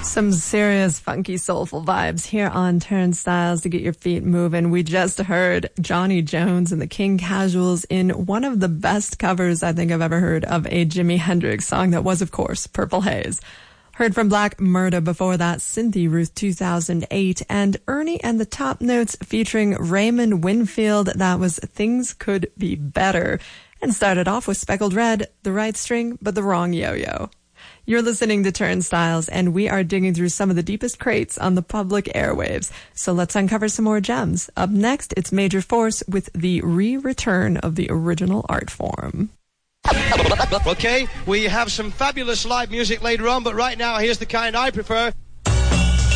Some serious funky soulful vibes here on Turnstiles to get your feet moving. We just heard Johnny Jones and the King Casuals in one of the best covers I think I've ever heard of a Jimi Hendrix song that was, of course, Purple Haze. Heard from Black Murda before that, Cynthia Ruth 2008, and Ernie and the Top Notes featuring Raymond Winfield. That was Things Could Be Better. And started off with Speckled Red, the right string, but the wrong yo-yo. You're listening to Turnstiles, and we are digging through some of the deepest crates on the public airwaves. So let's uncover some more gems. Up next, it's Major Force with the re-return of the original art form. Okay, we have some fabulous live music later on, but right now, here's the kind I prefer.